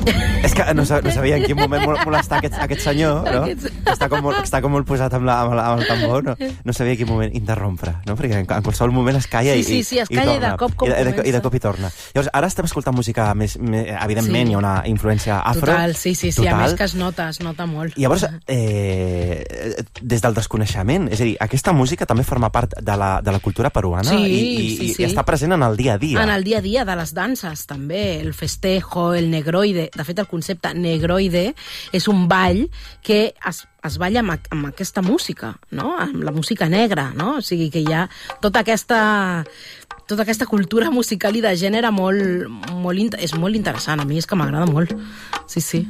És que no sabia en quin moment molestar aquest senyor, no? Està com molt posat amb el tambor, no? No sabia en quin moment interrompre, no? Perquè en qualsevol moment es calla i Sí, es calla i de cop comença. I de cop hi torna. Llavors, ara estem escoltant música més... Evidentment, hi ha una influència afro. Total, sí, a més que es nota molt. I llavors, des del desconeixement, és a dir, aquesta música també forma part de la cultura peruana i està present en el dia a dia. En el dia a dia de les danses, també. El festejo, el negroide. De fet, el concepte negroide és un ball que es balla amb aquesta música, no? Amb la música negra, no? O sigui que hi ha tota aquesta cultura musical i de gènere és molt interessant. A mi és que m'agrada molt. Sí.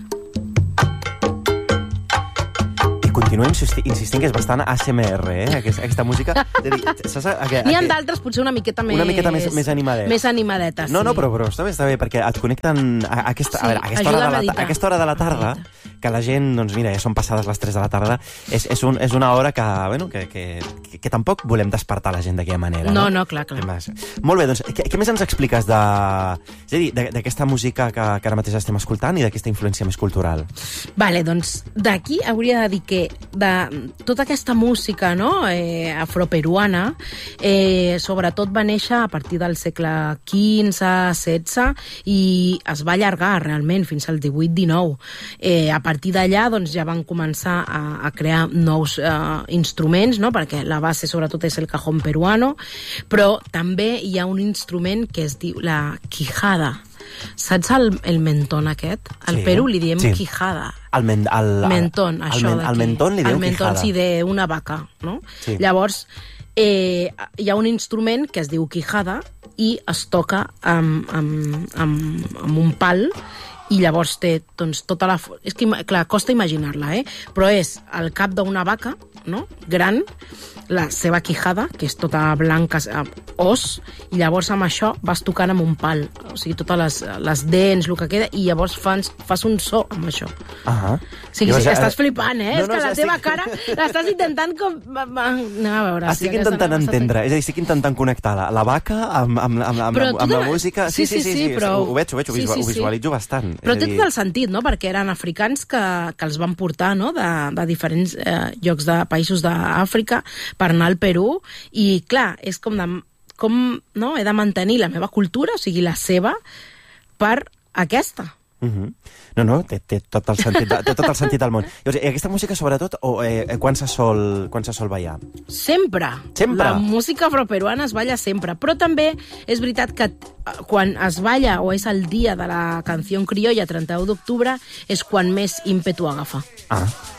Continuo insistint que és bastant ASMR, aquesta música. N'hi ha d'altres, potser una miqueta més animadetes. Més animadetes, sí. No, però està bé, perquè et connecten a aquesta hora de la tarda, que la gent, doncs mira, ja són passades les 3 de la tarda, és una hora que tampoc volem despertar la gent d'aquella manera. No, clar. Molt bé, doncs, què més ens expliques d'aquesta música que ara mateix estem escoltant i d'aquesta influència més cultural? Vale, doncs, d'aquí hauria de dir que de tota aquesta música, no, afroperuana, sobretot va néixer a partir del segle XV-XVI i es va allargar realment fins al XVIII-XIX. A partir d'allà doncs, ja van començar a crear nous instruments, no? Perquè la base sobretot és el cajón peruano, però també hi ha un instrument que es diu la quijada. Saps el mentón aquest? Al Perú li diem quijada. El mentón, això d'aquí. Al mentón li diem quijada. El mentón, sí, d'una vaca, no? Sí. Llavors, hi ha un instrument que es diu quijada i es toca amb un pal i llavors té doncs, tota la... És que, clar, costa imaginar-la, però és el cap d'una vaca, no? Gran, la seva quijada, que és tota blanca, os, i llavors amb això vas tocant amb un pal, o sigui, totes les dents, el que queda, i llavors fas un so amb això. O sigui, estàs flipant, és que la teva cara l'estàs intentant com... Anem a veure. Estic intentant entendre, és a dir, estic intentant connectar la vaca amb la música. Sí, però... Ho veig, ho visualitzo bastant. Però té tot el sentit, no?, perquè eren africans que els van portar, no?, de diferents llocs de països d'Àfrica per anar al Perú, i clar, és com no, he de mantenir la meva cultura, o sigui, la seva, per aquesta. No, té tot el sentit del món. I aquesta música, sobretot, quan se sol ballar? Sempre. La música afroperuana es balla sempre, però també és veritat que quan es balla o és el dia de la canció criolla, 31 d'octubre, és quan més ímpetu agafa.